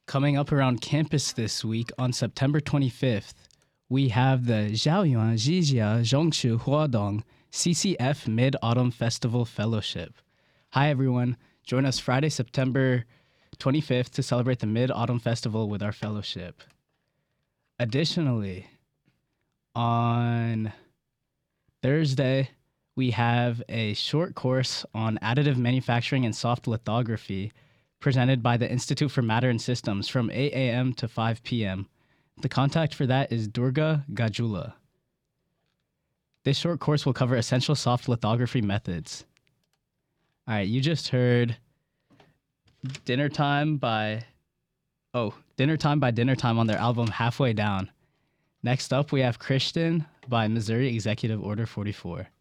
Coming up around campus this week on September 25th, we have the Zhaoyuan Zhijia Zhongshu Huadong CCF Mid Autumn Festival Fellowship. Hi, everyone. Join us Friday, September 25th to celebrate the Mid Autumn Festival with our fellowship. Additionally, on Thursday, we have a short course on additive manufacturing and soft lithography presented by the Institute for Matter and Systems from 8 a.m. to 5 p.m. The contact for that is Durga Gajula. This short course will cover essential soft lithography methods. All right, you just heard Dinner Time by Dinner Time on their album Halfway Down. Next up, we have Christian by Missouri Executive Order 44.